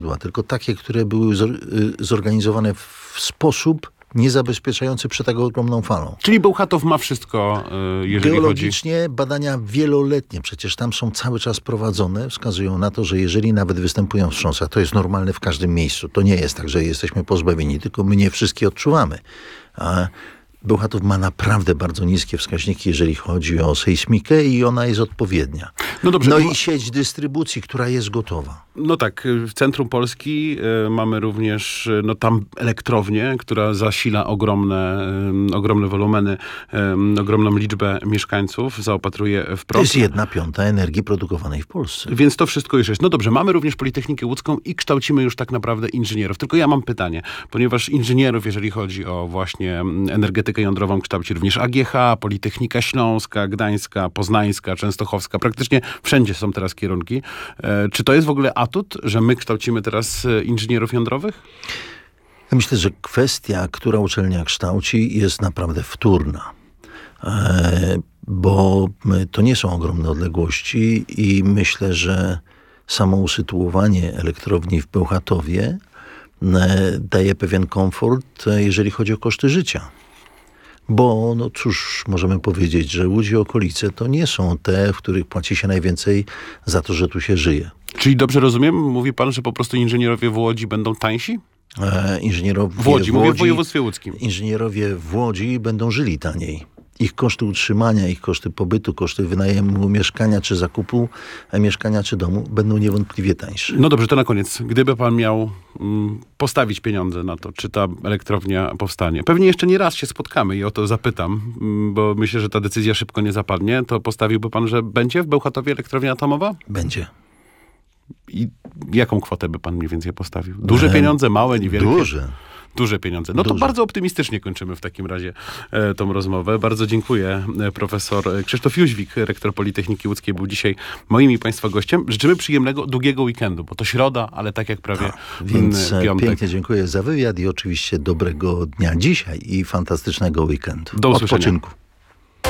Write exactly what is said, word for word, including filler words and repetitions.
tylko takie, które były zorganizowane w sposób niezabezpieczający przed tak ogromną falą. Czyli Bełchatów ma wszystko, jeżeli Geologicznie chodzi... badania wieloletnie, przecież tam są cały czas prowadzone, wskazują na to, że jeżeli nawet występują wstrząsy, a to jest normalne w każdym miejscu, to nie jest tak, że jesteśmy pozbawieni, tylko my nie wszystkie odczuwamy. A Bełchatów ma naprawdę bardzo niskie wskaźniki, jeżeli chodzi o sejsmikę i ona jest odpowiednia. No dobrze. No i sieć dystrybucji, która jest gotowa. No tak, w centrum Polski y, mamy również y, no tam elektrownię, która zasila ogromne, y, ogromne wolumeny, y, ogromną liczbę mieszkańców, zaopatruje w prąd. To jest jedna piąta energii produkowanej w Polsce. Więc to wszystko już jest. No dobrze, mamy również Politechnikę Łódzką i kształcimy już tak naprawdę inżynierów. Tylko ja mam pytanie, ponieważ inżynierów, jeżeli chodzi o właśnie energetykę jądrową, kształci również A G H, Politechnika Śląska, Gdańska, Poznańska, Częstochowska. Praktycznie wszędzie są teraz kierunki. E, czy to jest w ogóle atut, że my kształcimy teraz inżynierów jądrowych? Ja myślę, że kwestia, która uczelnia kształci, jest naprawdę wtórna. E, bo to nie są ogromne odległości i myślę, że samo usytuowanie elektrowni w Bełchatowie e, daje pewien komfort, jeżeli chodzi o koszty życia. Bo, no cóż, możemy powiedzieć, że Łódź i okolice to nie są te, w których płaci się najwięcej za to, że tu się żyje. Czyli dobrze rozumiem, mówi pan, że po prostu inżynierowie w Łodzi będą tańsi? E, inżynierowie w Łodzi, w mówię Łodzi, w województwie łódzkim. Inżynierowie w Łodzi będą żyli taniej. Ich koszty utrzymania, ich koszty pobytu, koszty wynajmu mieszkania, czy zakupu mieszkania, czy domu będą niewątpliwie tańsze. No dobrze, to na koniec. Gdyby pan miał mm, postawić pieniądze na to, czy ta elektrownia powstanie, pewnie jeszcze nie raz się spotkamy i o to zapytam, mm, bo myślę, że ta decyzja szybko nie zapadnie, to postawiłby pan, że będzie w Bełchatowie elektrownia atomowa? Będzie. I jaką kwotę by pan mniej więcej postawił? Duże pieniądze, małe, niewielkie? Duże. Duże pieniądze. No to Duże. bardzo optymistycznie kończymy w takim razie e, tą rozmowę. Bardzo dziękuję. E, profesor Krzysztof Jóźwik, rektor Politechniki Łódzkiej, był dzisiaj moim i państwa gościem. Życzymy przyjemnego, długiego weekendu, bo to środa, ale tak jak prawie A, więc piątek. Pięknie dziękuję za wywiad i oczywiście dobrego dnia dzisiaj i fantastycznego weekendu. Do usłyszenia. Odpoczynku.